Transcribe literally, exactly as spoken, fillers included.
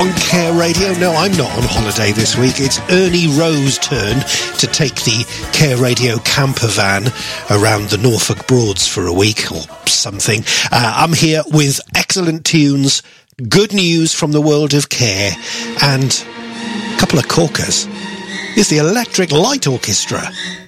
On Care Radio. No, I'm not on holiday this week. It's Ernie Rowe's turn to take the Care Radio camper van around the Norfolk Broads for a week or something. Uh, I'm here with excellent tunes, good news from the world of care, and a couple of corkers. It's the Electric Light Orchestra.